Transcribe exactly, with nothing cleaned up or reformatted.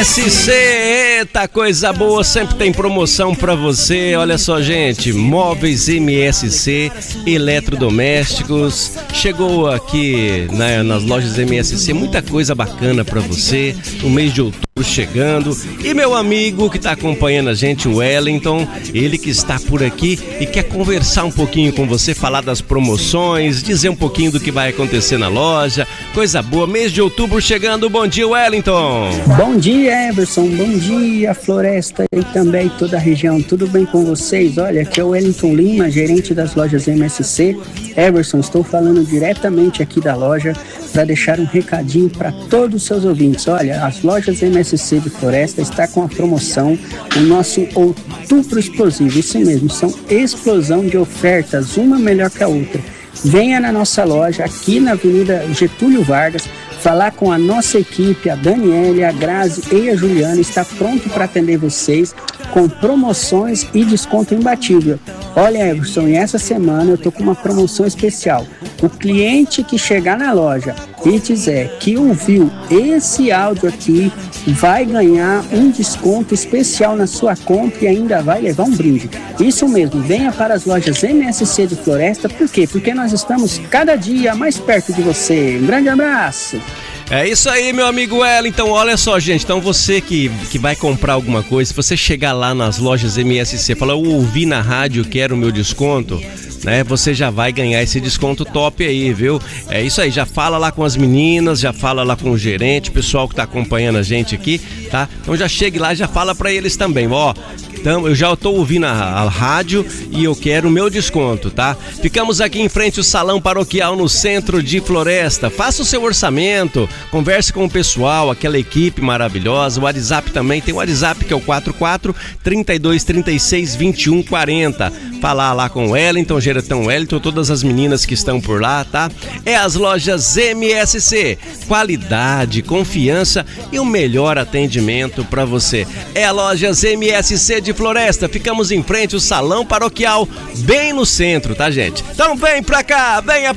S C, eita coisa boa, sempre tem promoção pra você. Olha só, gente, móveis M S C, eletrodomésticos, chegou aqui na, nas lojas M S C muita coisa bacana pra você, no mês de outubro chegando. E meu amigo que tá acompanhando a gente, o Wellington, ele que está por aqui e quer conversar um pouquinho com você, falar das promoções, dizer um pouquinho do que vai acontecer na loja, coisa boa, mês de outubro chegando. Bom dia, Wellington. Bom dia, Everson, bom dia, Floresta e também toda a região, tudo bem com vocês? Olha, aqui é o Wellington Lima, gerente das lojas M S C. Everson, estou falando diretamente aqui da loja para deixar um recadinho para todos os seus ouvintes. Olha, as lojas M S C de Floresta está com a promoção, o nosso Outubro Explosivo, isso mesmo, são explosão de ofertas, uma melhor que a outra. Venha na nossa loja aqui na Avenida Getúlio Vargas, falar com a nossa equipe, a Daniele, a Grazi e a Juliana, está pronto para atender vocês com promoções e desconto imbatível. Olha, Everson, e essa semana eu tô com uma promoção especial. O cliente que chegar na loja e dizer que ouviu esse áudio aqui vai ganhar um desconto especial na sua compra e ainda vai levar um brinde. Isso mesmo, venha para as lojas M S C de Floresta. Por quê? Porque nós estamos cada dia mais perto de você. Um grande abraço! É isso aí, meu amigo Wellington. Olha só, gente, então você que, que vai comprar alguma coisa, se você chegar lá nas lojas M S C, falar, eu ouvi na rádio, quero o meu desconto, né? Você já vai ganhar esse desconto top aí, viu? É isso aí, já fala lá com as meninas, já fala lá com o gerente, pessoal que tá acompanhando a gente aqui, tá? Então já chegue lá e já fala pra eles também, ó. Então, eu já tô ouvindo a, a rádio e eu quero o meu desconto, tá? Ficamos aqui em frente ao Salão Paroquial no centro de Floresta. Faça o seu orçamento, converse com o pessoal, aquela equipe maravilhosa. O WhatsApp também, tem o WhatsApp que é o quatro quatro, trinta e dois, trinta e seis, vinte e um, quarenta. Falar lá com o Wellington, Geratão Wellington, todas as meninas que estão por lá, tá? É as lojas M S C. Qualidade, confiança e o melhor atendimento para você. É a lojas M S C de Floresta, ficamos em frente ao Salão Paroquial, bem no centro, tá, gente? Então vem pra cá, venha